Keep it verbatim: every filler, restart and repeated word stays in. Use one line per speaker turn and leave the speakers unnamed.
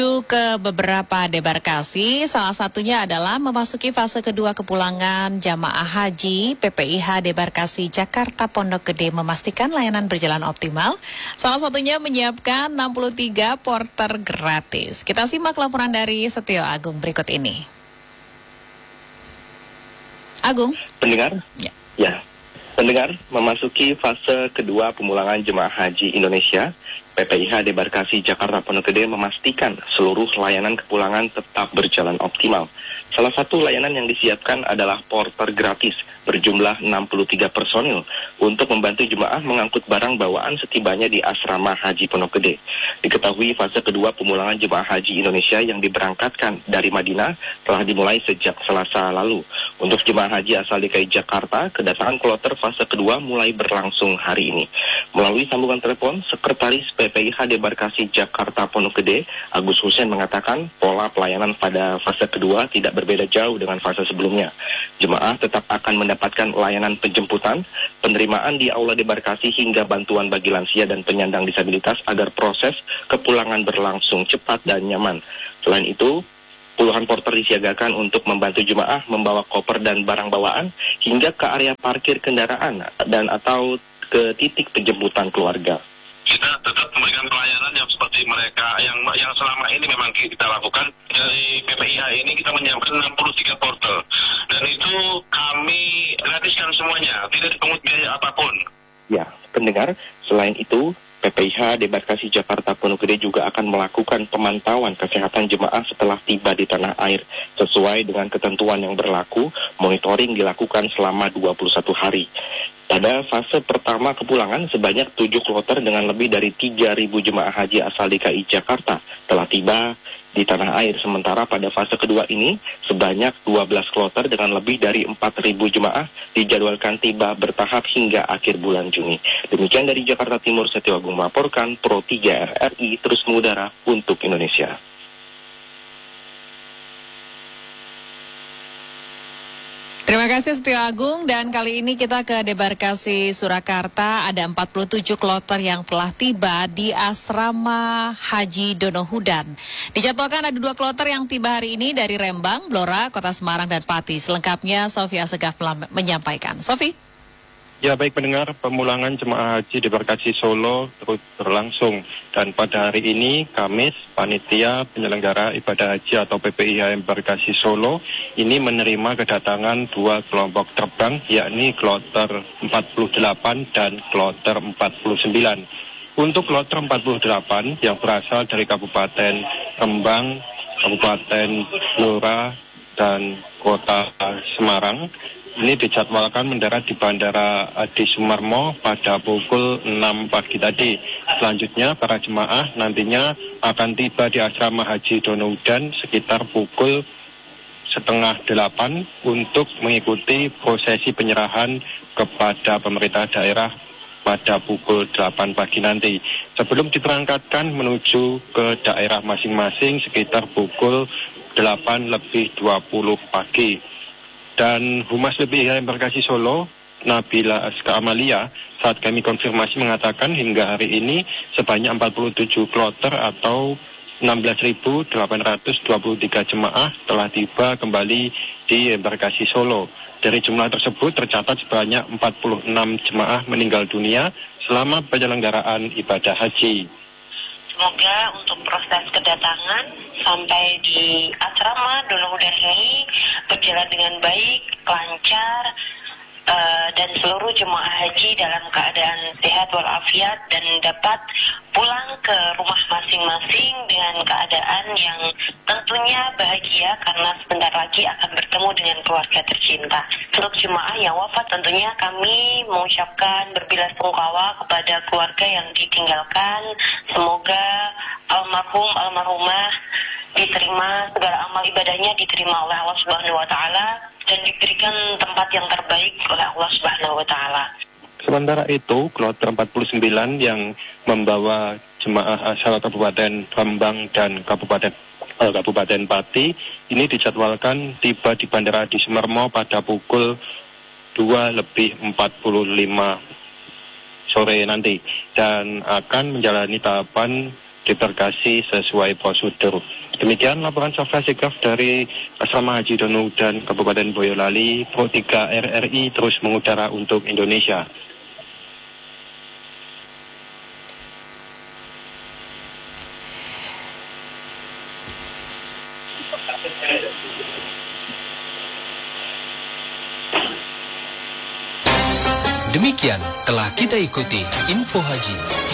Ke beberapa debarkasi, salah satunya adalah memasuki fase kedua kepulangan jamaah haji. P P I H Debarkasi Jakarta Pondok Gede memastikan layanan berjalan optimal. Salah satunya menyiapkan enam puluh tiga porter gratis. Kita simak laporan dari Setio Agung berikut ini. Agung.
Pendengar?
Ya.
Ya. Pendengar, memasuki fase kedua pemulangan jemaah haji Indonesia, P P I H Debarkasi Jakarta Pondok Gede memastikan seluruh layanan kepulangan tetap berjalan optimal. Salah satu layanan yang disiapkan adalah porter gratis berjumlah enam puluh tiga personil untuk membantu jemaah mengangkut barang bawaan setibanya di asrama haji Pondok Gede. Diketahui fase kedua pemulangan jemaah haji Indonesia yang diberangkatkan dari Madinah telah dimulai sejak Selasa lalu. Untuk jemaah haji asal D K I Jakarta, kedatangan kloter fase kedua mulai berlangsung hari ini. Melalui sambungan telepon, Sekretaris P P I H Debarkasi Jakarta Pondok Gede, Agus Hussein mengatakan pola pelayanan pada fase kedua tidak berbeda jauh dengan fase sebelumnya. Jemaah tetap akan mendapatkan layanan penjemputan, penerimaan di aula debarkasi hingga bantuan bagi lansia dan penyandang disabilitas agar proses kepulangan berlangsung cepat dan nyaman. Selain itu, puluhan porter disiagakan untuk membantu jemaah membawa koper dan barang bawaan hingga ke area parkir kendaraan dan atau ke titik penjemputan keluarga.
Kita tetap memberikan pelayanan yang seperti mereka yang yang selama ini memang kita lakukan. Dari P P I H ini kita menyiapkan enam puluh tiga porter dan itu kami gratiskan semuanya, tidak dipungut biaya apapun.
Ya, pendengar, selain itu P P I H Debarkasi Jakarta Pondok Gede juga akan melakukan pemantauan kesehatan jemaah setelah tiba di tanah air. Sesuai dengan ketentuan yang berlaku, monitoring dilakukan selama dua puluh satu hari. Pada fase pertama kepulangan, sebanyak tujuh kloter dengan lebih dari tiga ribu jemaah haji asal D K I Jakarta telah tiba di tanah air. Sementara pada fase kedua ini, sebanyak dua belas kloter dengan lebih dari empat ribu jemaah dijadwalkan tiba bertahap hingga akhir bulan Juni. Demikian dari Jakarta Timur, Setio Agung melaporkan, Pro tiga R R I terus mengudara untuk Indonesia.
Terima kasih Setio Agung, dan kali ini kita ke Debarkasi Surakarta. Ada empat puluh tujuh kloter yang telah tiba di asrama Haji Donohudan. Dijadwalkan ada dua kloter yang tiba hari ini dari Rembang, Blora, Kota Semarang, dan Pati. Selengkapnya Sofia Segaf menyampaikan. Sofi?
Ya, baik pendengar, pemulangan jemaah haji Debarkasi Solo terus berlangsung. Dan pada hari ini, Kamis, panitia penyelenggara ibadah haji atau P P I H Debarkasi Solo ini menerima kedatangan dua kelompok terbang, yakni kloter empat puluh delapan dan kloter empat puluh sembilan. Untuk kloter empat puluh delapan yang berasal dari Kabupaten Rembang, Kabupaten Blora, dan Kota Semarang, ini dijadwalkan mendarat di Bandara Adi Sumarmo pada pukul enam pagi tadi. Selanjutnya, para jemaah nantinya akan tiba di asrama Haji Donohudan sekitar pukul setengah delapan untuk mengikuti prosesi penyerahan kepada pemerintah daerah pada pukul delapan pagi nanti. Sebelum diberangkatkan menuju ke daerah masing-masing sekitar pukul delapan lebih dua puluh pagi. Dan Humas P P I H Debarkasi Solo, Nabila Aska Amalia, saat kami konfirmasi mengatakan hingga hari ini sebanyak empat puluh tujuh kloter atau enam belas ribu delapan ratus dua puluh tiga jemaah telah tiba kembali di Debarkasi Solo. Dari jumlah tersebut tercatat sebanyak empat puluh enam jemaah meninggal dunia selama penyelenggaraan ibadah haji.
Semoga untuk proses kedatangan sampai di asrama Donohudan ini berjalan dengan baik, lancar, uh, dan seluruh jemaah haji dalam keadaan sehat walafiat dan dapat pulang ke rumah masing-masing dengan keadaan yang tentunya bahagia karena sebentar lagi akan bertemu dengan keluarga tercinta. Untuk jemaah yang wafat tentunya kami mengucapkan berbelasungkawa kepada keluarga yang ditinggalkan. Semoga almarhum almarhumah diterima, segala amal ibadahnya diterima oleh Allah Subhanahu wa taala dan diberikan tempat yang terbaik oleh Allah Subhanahu wa taala.
Sementara itu, kloter empat puluh sembilan yang membawa jemaah asal Kabupaten Rembang dan Kabupaten eh, Kabupaten Pati ini dijadwalkan tiba di Bandara Adi Sumarmo pada pukul dua lebih empat puluh lima sore nanti dan akan menjalani tahapan debarkasi sesuai prosedur. Demikian laporan Sofra Sigraf dari Asrama Haji Donohudan Kabupaten Boyolali. Pro tiga R R I terus mengudara untuk Indonesia.
Demikian telah kita ikuti Info Haji.